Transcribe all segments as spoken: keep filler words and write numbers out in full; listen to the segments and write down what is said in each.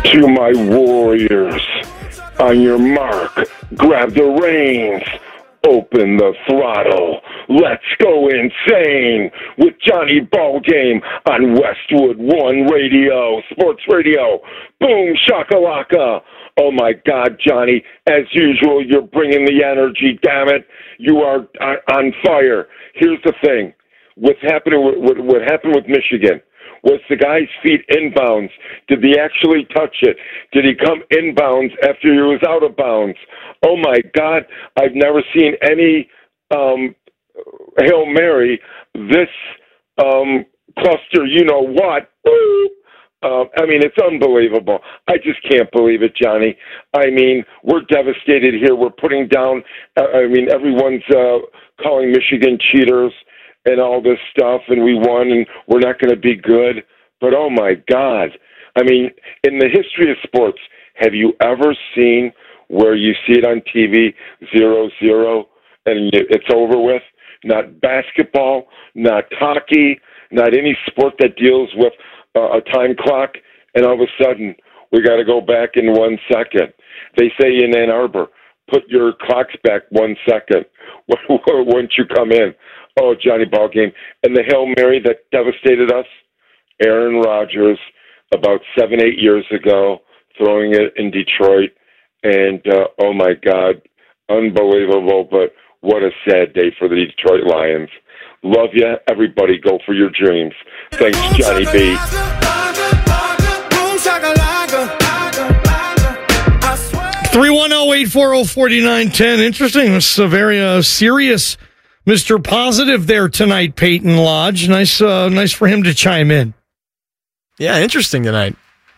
To my warriors, on your mark, grab the reins, open the throttle, let's go insane with Johnny Ballgame on Westwood One Radio, Sports Radio. Boom, shakalaka. Oh my God, Johnny, as usual, you're bringing the energy, damn it. You are on fire. Here's the thing. What's happening, what, what happened with Michigan? Was the guy's feet inbounds? Did he actually touch it? Did he come inbounds after he was out of bounds? Oh, my God. I've never seen any um, Hail Mary, this um, cluster, you know what. Uh, I mean, it's unbelievable. I just can't believe it, Johnny. I mean, we're devastated here. We're putting down, uh, I mean, everyone's uh, calling Michigan cheaters and all this stuff, and we won, and we're not going to be good. But, oh, my God. I mean, in the history of sports, have you ever seen where you see it on T V, zero zero, and it's over with? Not basketball, not hockey, not any sport that deals with uh, a time clock, and all of a sudden, we got to go back in one second. They say in Ann Arbor, put your clocks back one second once you come in. Oh, Johnny Ballgame. And the Hail Mary that devastated us, Aaron Rodgers, about seven, eight years ago, throwing it in Detroit. And, uh, oh, my God, unbelievable. But what a sad day for the Detroit Lions. Love you. Everybody go for your dreams. Thanks, Johnny B. three one zero, eight four zero, four nine one zero. Interesting. It's a very uh, serious Mister Positive there tonight, Peyton Lodge. Nice uh, nice for him to chime in. Yeah, interesting tonight.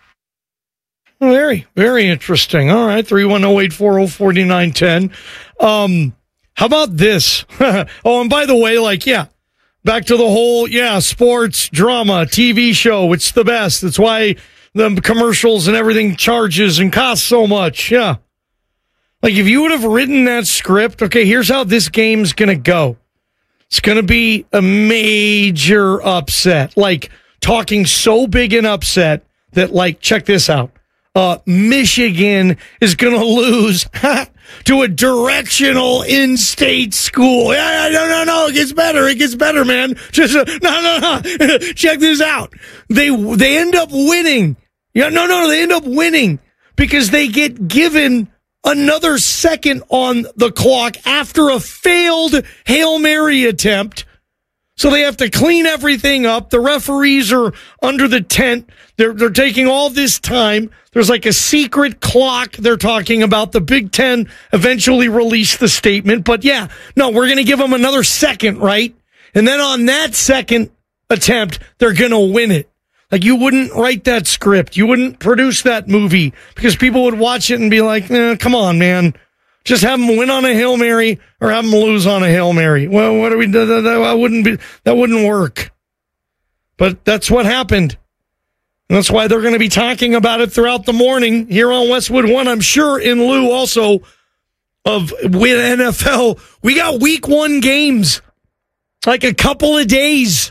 Very, very interesting. All right, three one zero, eight four zero, four nine one zero. Um, how about this? Oh, and by the way, like, yeah, back to the whole, yeah, sports, drama, T V show. It's the best. That's why the commercials and everything charges and costs so much. Yeah. Like, if you would have written that script, okay, here's how this game's going to go. It's going to be a major upset. Like, talking so big an upset that, like, check this out. Uh, Michigan is going to lose to a directional in-state school. Yeah, no, no, no. It gets better. It gets better, man. Just uh, no, no, no. Check this out. They they end up winning. Yeah, no, no, no. They end up winning because they get given another second on the clock after a failed Hail Mary attempt. So they have to clean everything up. The referees are under the tent. They're they're taking all this time. There's like a secret clock they're talking about. The Big Ten eventually released the statement. But yeah, no, we're going to give them another second, right? And then on that second attempt, they're going to win it. Like, you wouldn't write that script. You wouldn't produce that movie because people would watch it and be like, eh, come on, man. Just have them win on a Hail Mary or have them lose on a Hail Mary. Well, what do we do? That wouldn't be, that wouldn't work. But that's what happened. And that's why they're going to be talking about it throughout the morning here on Westwood One. I'm sure in lieu also of with N F L, we got week one games, like a couple of days.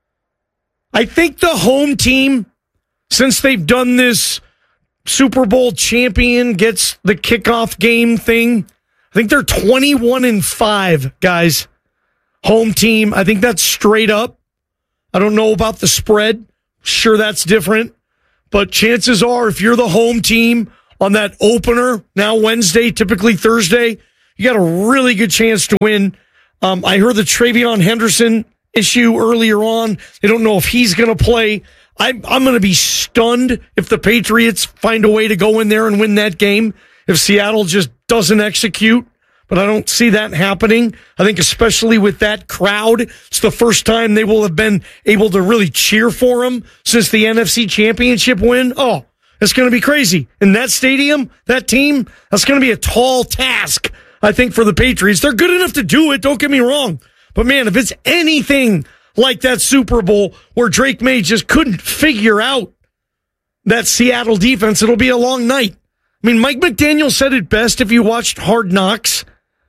I think the home team, since they've done this Super Bowl champion gets the kickoff game thing, I think they're twenty-one and five, guys. Home team. I think that's straight up. I don't know about the spread. Sure, that's different. But chances are, if you're the home team on that opener, now Wednesday, typically Thursday, you got a really good chance to win. Um, I heard the Travion Henderson issue earlier on. They don't know if he's going to play. I'm, I'm going to be stunned if the Patriots find a way to go in there and win that game, if Seattle just doesn't execute. But I don't see that happening. I think especially with that crowd, it's the first time they will have been able to really cheer for them since the N F C Championship win. Oh, it's going to be crazy. In that stadium, that team, that's going to be a tall task, I think, for the Patriots. They're good enough to do it, don't get me wrong. But, man, if it's anything like that Super Bowl where Drake May just couldn't figure out that Seattle defense, it'll be a long night. I mean, Mike McDaniel said it best if you watched Hard Knocks.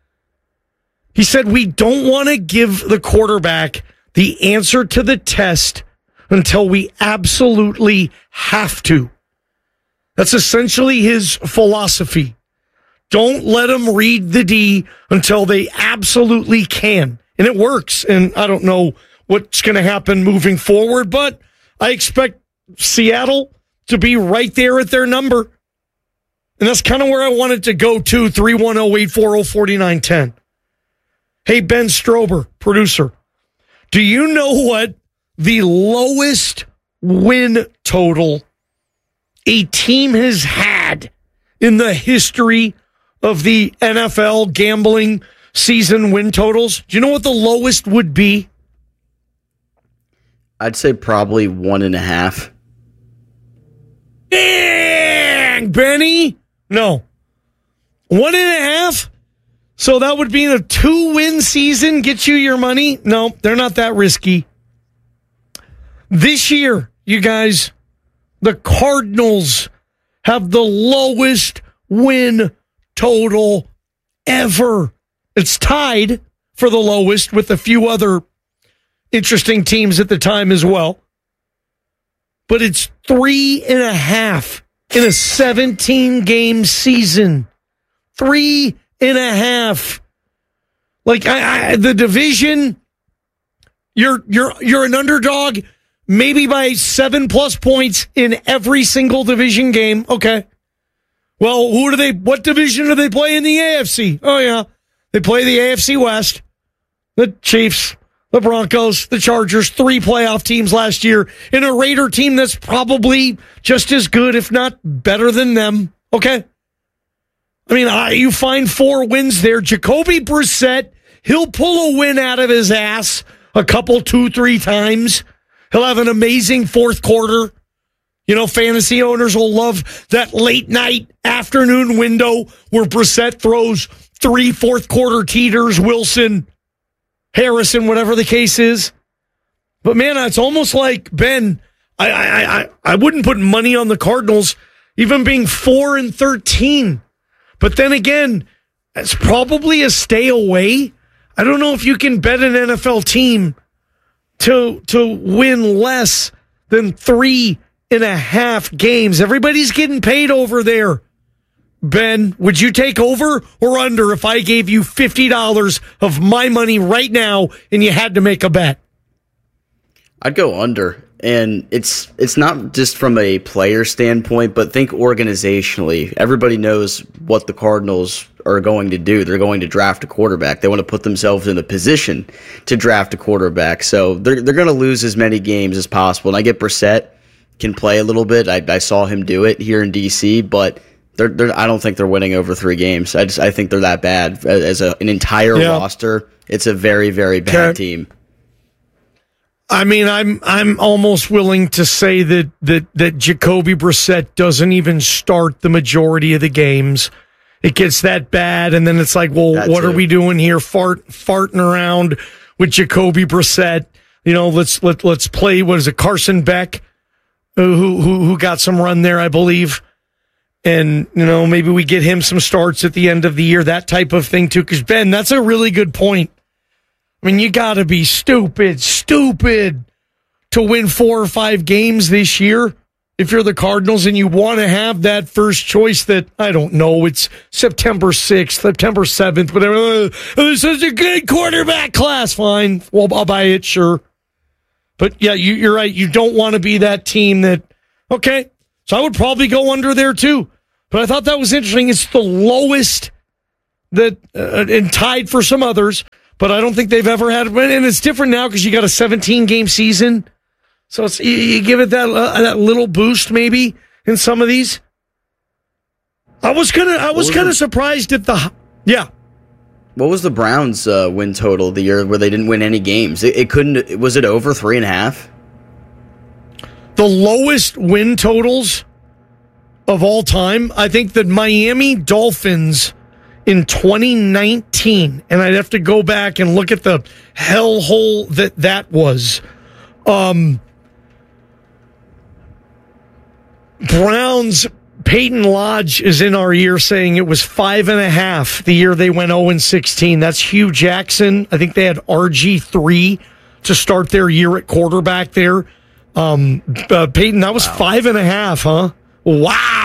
He said, we don't want to give the quarterback the answer to the test until we absolutely have to. That's essentially his philosophy. Don't let them read the D until they absolutely can. And it works. And I don't know what's going to happen moving forward, but I expect Seattle to be right there at their number. And that's kind of where I wanted to go to, three one zero, eight four zero, four nine one zero. Hey, Ben Strober, producer, do you know what the lowest win total a team has had in the history of the N F L gambling season win totals? Do you know what the lowest would be? I'd say probably one and a half. Dang, Benny. No. One and a half? So that would be a two-win season, get you your money? No, they're not that risky. This year, you guys, the Cardinals have the lowest win total ever. It's tied for the lowest with a few other interesting teams at the time as well. But it's three and a half in a seventeen-game season. Three and a half. Like I, I, the division, you're you're you're an underdog, maybe by seven plus points in every single division game. Okay. Well, who do they? What division do they play in the A F C? Oh yeah, they play the A F C West. The Chiefs, the Broncos, the Chargers, three playoff teams last year in a Raider team that's probably just as good, if not better than them. Okay. I mean, I, you find four wins there. Jacoby Brissett, he'll pull a win out of his ass a couple, two, three times. He'll have an amazing fourth quarter. You know, fantasy owners will love that late night afternoon window where Brissett throws three fourth quarter teeters, Wilson, Harrison, whatever the case is. But man, it's almost like, Ben, I I I, I wouldn't put money on the Cardinals even being four and thirteen. But then again, it's probably a stay away. I don't know if you can bet an N F L team to to win less than three and a half games. Everybody's getting paid over there. Ben, would you take over or under if I gave you fifty dollars of my money right now and you had to make a bet? I'd go under. And it's it's not just from a player standpoint, but think organizationally. Everybody knows what the Cardinals are going to do. They're going to draft a quarterback. They want to put themselves in a position to draft a quarterback. So they're they're going to lose as many games as possible. And I get Brissett can play a little bit. I, I saw him do it here in D C, but they're, they're I don't think they're winning over three games. I just I think they're that bad as a, an entire yeah. roster. It's a very very bad okay. team. I mean, I'm I'm almost willing to say that that that Jacoby Brissett doesn't even start the majority of the games. It gets that bad, and then it's like, well, that what too. are we doing here? Fart farting around with Jacoby Brissett. You know, let's let let's play. What is it, Carson Beck, who who who got some run there, I believe, and you know maybe we get him some starts at the end of the year, that type of thing too. Because Ben, that's a really good point. I mean, you got to be stupid, stupid to win four or five games this year if you're the Cardinals and you want to have that first choice that, I don't know, it's September sixth, September seventh, whatever. Oh, this is a good quarterback class. Fine. Well, I'll buy it, sure. But, yeah, you, you're right. You don't want to be that team that, okay, so I would probably go under there too. But I thought that was interesting. It's the lowest that, uh, and tied for some others. But I don't think they've ever had, and it's different now because you got a seventeen-game season. So it's, you, you give it that uh, that little boost maybe in some of these. I was kind of I was kind of surprised at the yeah. What was the Browns' uh, win total the year where they didn't win any games? It, it couldn't. Was it over three and a half? The lowest win totals of all time. I think the Miami Dolphins in twenty nineteen, and I'd have to go back and look at the hellhole that that was. Um, Browns, Peyton Lodge is in our ear saying it was five and a half the year they went oh and sixteen. That's Hugh Jackson. I think they had R G three to start their year at quarterback there. Um, uh, Peyton, that was wow. five and a half, huh? Wow.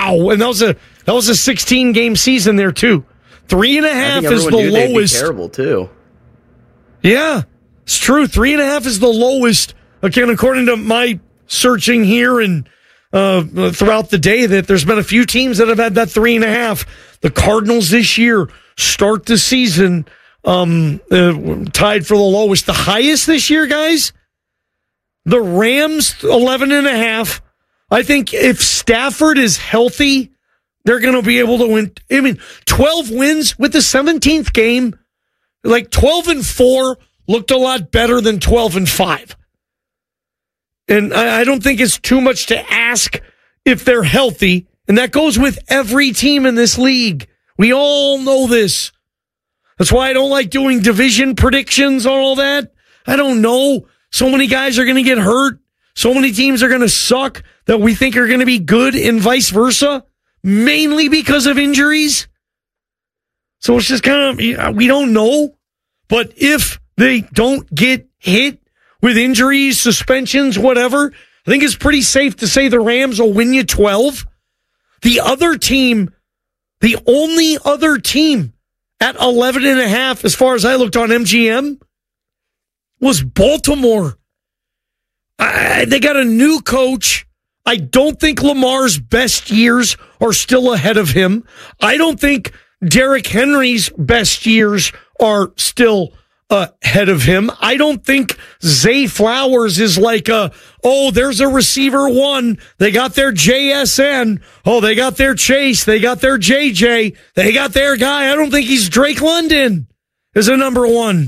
wow. And that was a that was a sixteen game season there too. Three and a half is the lowest. Terrible too. Yeah, it's true. Three and a half is the lowest. Again, according to my searching here and uh, throughout the day, that there's been a few teams that have had that three and a half. The Cardinals this year start the season um, uh, tied for the lowest. The highest this year, guys, the Rams, eleven and a half. I think if Stafford is healthy, they're going to be able to win. I mean, twelve wins with the seventeenth game. Like twelve and four looked a lot better than twelve and five. And I, I don't think it's too much to ask if they're healthy. And that goes with every team in this league. We all know this. That's why I don't like doing division predictions on all that. I don't know. So many guys are going to get hurt. So many teams are going to suck that we think are going to be good and vice versa, mainly because of injuries. So it's just kind of, we don't know. But if they don't get hit with injuries, suspensions, whatever, I think it's pretty safe to say the Rams will win you twelve. The other team, the only other team at eleven and a half, as far as I looked on M G M, was Baltimore. I, they got a new coach. I don't think Lamar's best years are still ahead of him. I don't think Derrick Henry's best years are still ahead of him. I don't think Zay Flowers is like a, oh, there's a receiver one. They got their J S N. Oh, they got their Chase. They got their J J. They got their guy. I don't think he's Drake London as a number one.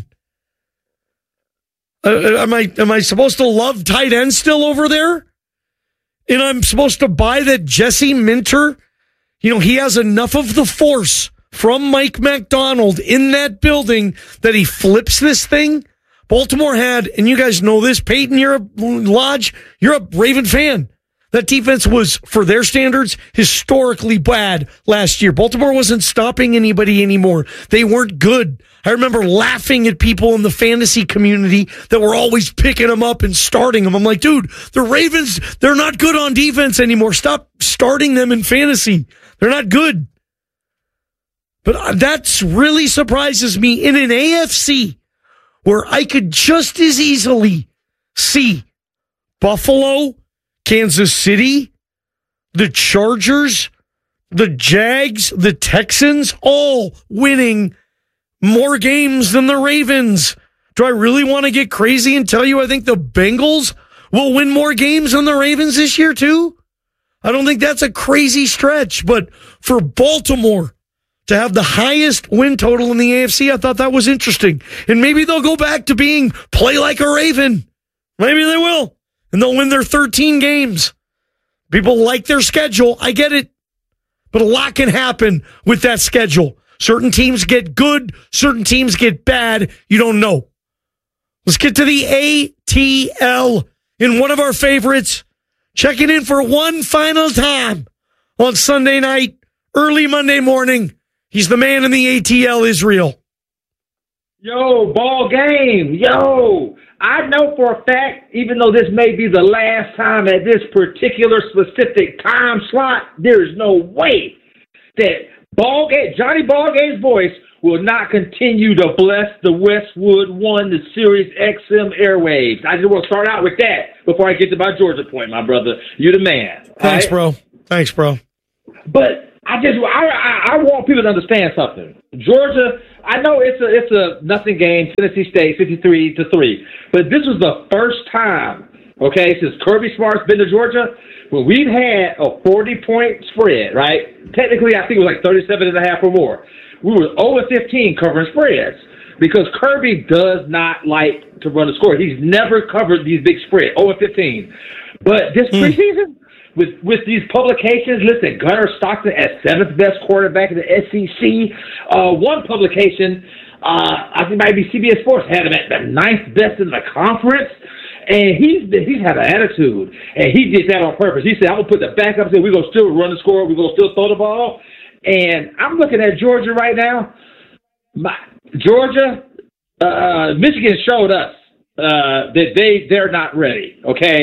Uh, am I am I supposed to love tight end still over there? And I'm supposed to buy that Jesse Minter, you know, he has enough of the force from Mike McDonald in that building that he flips this thing. Baltimore had, and you guys know this, Peyton, you're a Lodge, you're a Raven fan. That defense was, for their standards, historically bad last year. Baltimore wasn't stopping anybody anymore. They weren't good. I remember laughing at people in the fantasy community that were always picking them up and starting them. I'm like, dude, the Ravens, they're not good on defense anymore. Stop starting them in fantasy. They're not good. But that really surprises me in an A F C where I could just as easily see Buffalo, Kansas City, the Chargers, the Jags, the Texans, all winning more games than the Ravens. Do I really want to get crazy and tell you I think the Bengals will win more games than the Ravens this year too? I don't think that's a crazy stretch, but for Baltimore to have the highest win total in the A F C, I thought that was interesting. And maybe they'll go back to being play like a Raven. Maybe they will. And they'll win their thirteen games. People like their schedule. I get it. But a lot can happen with that schedule. Certain teams get good. Certain teams get bad. You don't know. Let's get to the A T L in one of our favorites. Checking in for one final time on Sunday night, early Monday morning. He's the man in the A T L, Israel. Yo, ball game. Yo, I know for a fact, even though this may be the last time at this particular specific time slot, there's no way that ball game, Johnny Ballgame's voice will not continue to bless the Westwood One, the Sirius X M airwaves. I just want to start out with that before I get to my Georgia point, my brother. You're the man. Thanks, right? bro. Thanks, bro. But I just I, I I want people to understand something. Georgia, I know it's a it's a nothing game. Tennessee State fifty-three to three, but this was the first time, okay, since Kirby Smart's been to Georgia, when we've had a forty point spread. Right? Technically, I think it was like thirty-seven and a half or more. We were zero and fifteen covering spreads because Kirby does not like to run the score. He's never covered these big spreads. zero and fifteen, but this preseason. With with these publications, listen, Gunnar Stockton as seventh best quarterback in the S E C. Uh, one publication, uh, I think it might be C B S Sports, had him at the ninth best in the conference. And he's he's had an attitude, and he did that on purpose. He said, I'm going to put the backup, and we're going to still run the score, we're going to still throw the ball. And I'm looking at Georgia right now. My, Georgia, uh, Michigan showed us uh, that they, they're not ready, okay?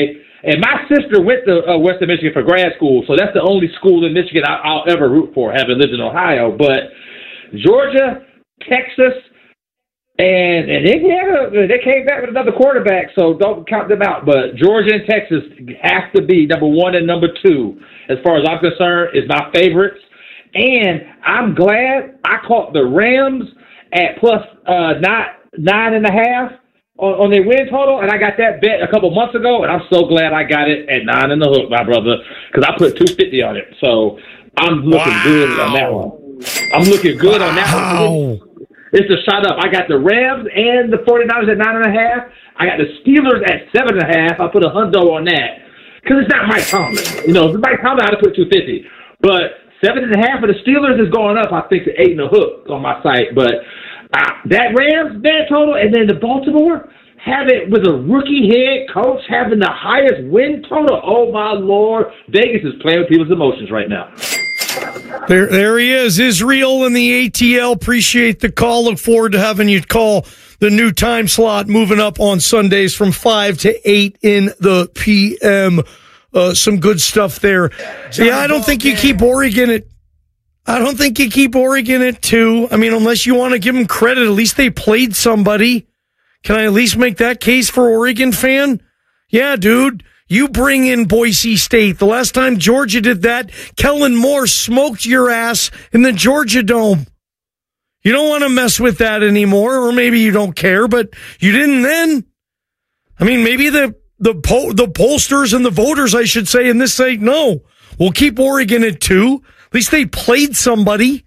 And my sister went to uh, Western Michigan for grad school, so that's the only school in Michigan I, I'll ever root for, having lived in Ohio. But Georgia, Texas, and and Indiana, they came back with another quarterback, so don't count them out. But Georgia and Texas have to be number one and number two, as far as I'm concerned, is my favorites. And I'm glad I caught the Rams at plus uh, nine, nine and a half on, on their win total, and I got that bet a couple months ago, and I'm so glad I got it at nine in the hook, my brother, because I put two fifty on it. So I'm looking wow. good on that one. I'm looking good wow. on that one. It's a shot up. I got the Rams and the 49ers at nine and a half. I got the Steelers at seven and a half. I put a hundo on that because it's not Mike Tomlin. You know, if it's Mike Tomlin, I'd have put two fifty. But seven and a half for the Steelers is going up, I think, to eight and a hook on my site. But uh, that Rams bet total, and then the Baltimore have it with a rookie head coach having the highest win total. Oh my Lord, Vegas is playing with people's emotions right now. There, there he is, Israel in the A T L. Appreciate the call. Look forward to having you call the new time slot moving up on Sundays from five to eight in the P M. Uh, some good stuff there. So, yeah, I don't think you keep Oregon at. I don't think you keep Oregon at two. I mean, unless you want to give them credit, at least they played somebody. Can I at least make that case for Oregon fan? Yeah, dude. You bring in Boise State. The last time Georgia did that, Kellen Moore smoked your ass in the Georgia Dome. You don't want to mess with that anymore, or maybe you don't care, but you didn't then. I mean, maybe the the po- the pollsters and the voters, I should say, in this say, no, we'll keep Oregon at two. At least they played somebody.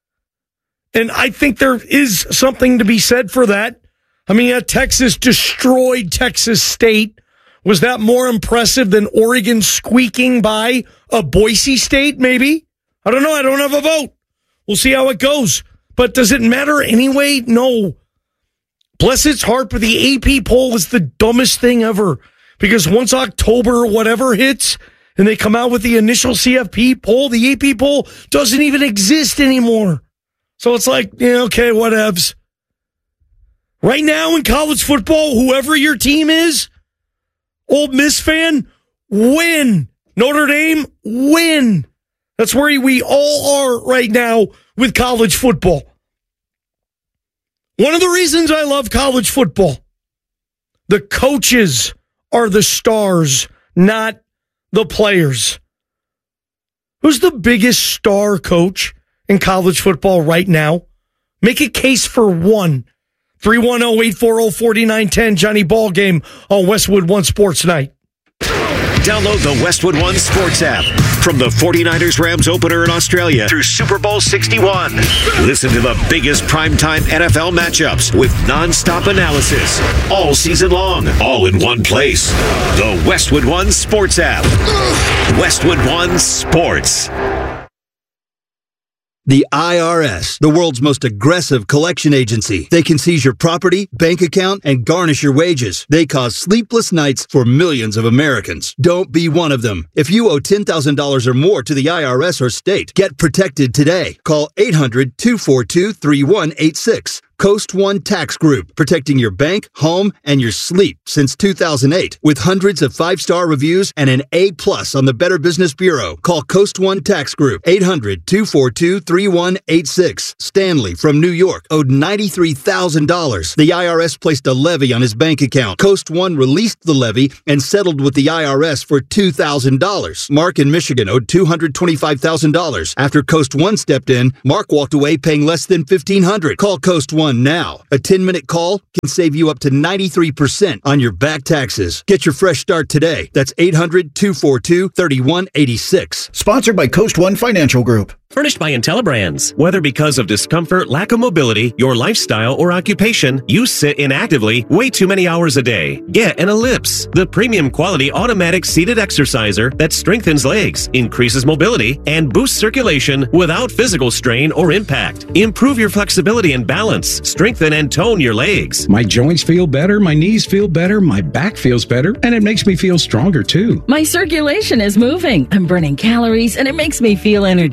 And I think there is something to be said for that. I mean, uh, Texas destroyed Texas State. Was that more impressive than Oregon squeaking by a Boise State, maybe? I don't know. I don't have a vote. We'll see how it goes. But does it matter anyway? No. Bless its heart, but the A P poll is the dumbest thing ever. Because once October or whatever hits, and they come out with the initial C F P poll, the A P poll doesn't even exist anymore. So it's like, yeah, okay, whatevs. Right now in college football, whoever your team is, Ole Miss fan, win. Notre Dame, win. That's where we all are right now with college football. One of the reasons I love college football, the coaches are the stars, not the players. Who's the biggest star coach in college football right now? Make a case for one. three one zero, eight four zero, four nine one zero, Johnny Ballgame on Westwood One Sports Night. Download the Westwood One Sports app. From the 49ers Rams opener in Australia through Super Bowl sixty-one. Listen to the biggest primetime N F L matchups with nonstop analysis all season long, all in one place. The Westwood One Sports app. Westwood One Sports. The I R S, the world's most aggressive collection agency. They can seize your property, bank account, and garnish your wages. They cause sleepless nights for millions of Americans. Don't be one of them. If you owe ten thousand dollars or more to the I R S or state, get protected today. Call eight hundred, two four two, three one eight six. Coast One Tax Group, protecting your bank, home, and your sleep since two thousand eight. With hundreds of five-star reviews and an A plus on the Better Business Bureau. Call Coast One Tax Group, eight hundred, two four two, three one eight six. Stanley from New York owed ninety-three thousand dollars. The I R S placed a levy on his bank account. Coast One released the levy and settled with the I R S for two thousand dollars. Mark in Michigan owed two hundred twenty-five thousand dollars. After Coast One stepped in, Mark walked away paying less than fifteen hundred dollars. Call Coast One now. A ten-minute call can save you up to ninety-three percent on your back taxes. Get your fresh start today. That's eight hundred, two four two, three one eight six. Sponsored by Coast One Financial Group. Furnished by IntelliBrands. Whether because of discomfort, lack of mobility, your lifestyle, or occupation, you sit inactively way too many hours a day. Get an Ellipse, the premium quality automatic seated exerciser that strengthens legs, increases mobility, and boosts circulation without physical strain or impact. Improve your flexibility and balance. Strengthen and tone your legs. My joints feel better, my knees feel better, my back feels better, and it makes me feel stronger too. My circulation is moving. I'm burning calories, and it makes me feel energetic.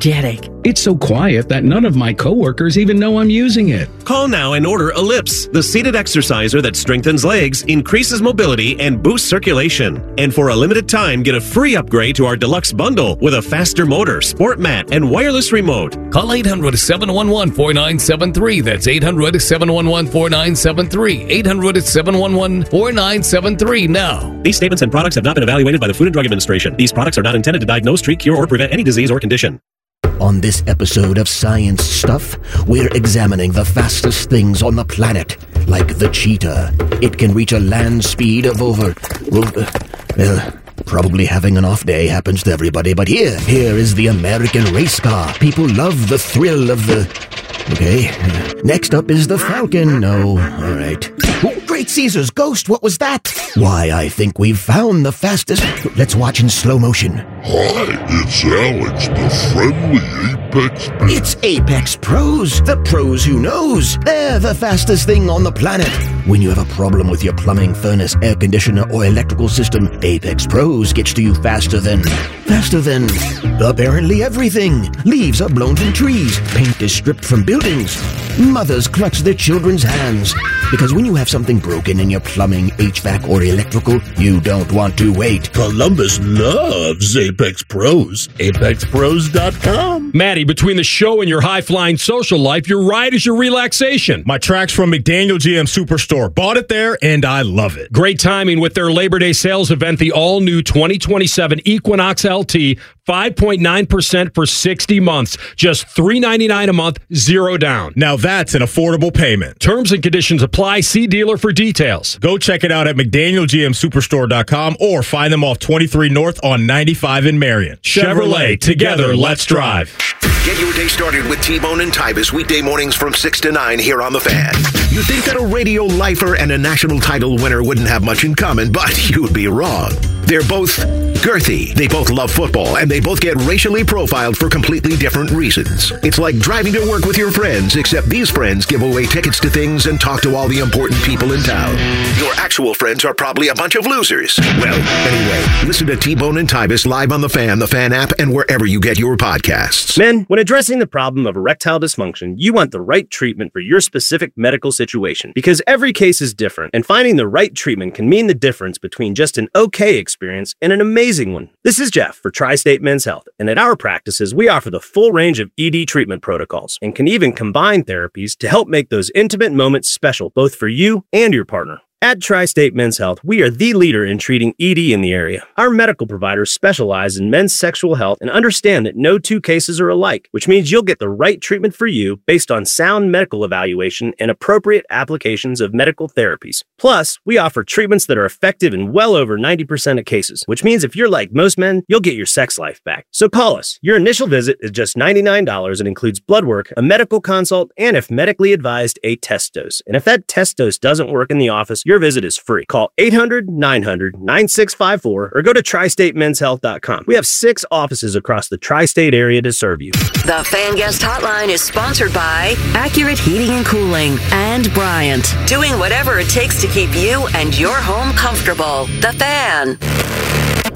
It's so quiet that none of my coworkers even know I'm using it. Call now and order Ellipse, the seated exerciser that strengthens legs, increases mobility, and boosts circulation. And for a limited time, get a free upgrade to our deluxe bundle with a faster motor, sport mat, and wireless remote. Call eight hundred, seven one one, four nine seven three. That's eight hundred, seven one one, four nine seven three. eight hundred, seven one one, four nine seven three now. These statements and products have not been evaluated by the Food and Drug Administration. These products are not intended to diagnose, treat, cure, or prevent any disease or condition. On this episode of Science Stuff, we're examining the fastest things on the planet, like the cheetah. It can reach a land speed of over... over well, probably having an off day happens to everybody, but here, here is the American race car. People love the thrill of the... Okay. Next up is the Falcon. No, all right. Oh, Great Caesar's ghost, what was that? Why, I think we've found the fastest... Let's watch in slow motion. Hi, it's Alex, the friendly Apex Pro. It's Apex Pros, the pros who knows. They're the fastest thing on the planet. When you have a problem with your plumbing, furnace, air conditioner, or electrical system, Apex Pros gets to you faster than... Faster than... apparently everything. Leaves are blown from trees. Paint is stripped from buildings. Mothers clutch their children's hands. Because when you have something broken in your plumbing, H V A C, or electrical, you don't want to wait. Columbus loves Apex Pros. Apex Pros dot com. Maddie, between the show and your high-flying social life, your ride is your relaxation. My track's from McDaniel G M Superstore. Bought it there, and I love it. Great timing with their Labor Day sales event, the all-new twenty twenty-seven Equinox L T, five point nine percent for sixty months. Just three ninety-nine a month, zero down. Now that's an affordable payment. Terms and conditions apply. See dealer for details. Go check it out at McDaniel G M Superstore dot com or find them off twenty-three North on ninety-five in Marion. Chevrolet, together, let's drive. Get your day started with T-Bone and Tybus weekday mornings from six to nine here on The Fan. You'd think that a radio lifer and a national title winner wouldn't have much in common, but you'd be wrong. They're both girthy, they both love football, and they both get racially profiled for completely different reasons. It's like driving to work with your friends, except these friends give away tickets to things and talk to all the important people in town. Your actual friends are probably a bunch of losers. Well, anyway, listen to T-Bone and Tybus live on The Fan, the Fan app, and wherever you get your podcasts. Men, when addressing the problem of erectile dysfunction, you want the right treatment for your specific medical situation, because every case is different, and finding the right treatment can mean the difference between just an okay experience and an amazing one. This is Jeff for Tri-State Men's Health, and at our practices, we offer the full range of E D treatment protocols and can even combine therapies to help make those intimate moments special, both for you and your partner. At Tri-State Men's Health, we are the leader in treating E D in the area. Our medical providers specialize in men's sexual health and understand that no two cases are alike, which means you'll get the right treatment for you based on sound medical evaluation and appropriate applications of medical therapies. Plus, we offer treatments that are effective in well over ninety percent of cases, which means if you're like most men, you'll get your sex life back. So call us. Your initial visit is just ninety-nine dollars and includes blood work, a medical consult, and if medically advised, a test dose. And if that test dose doesn't work in the office, your visit is free. Call eight hundred, nine hundred, nine six five four or go to tri state men's health dot com. We have six offices across the tri-state area to serve you. The Fan Guest Hotline is sponsored by Accurate Heating and Cooling and Bryant, doing whatever it takes to keep you and your home comfortable. The Fan.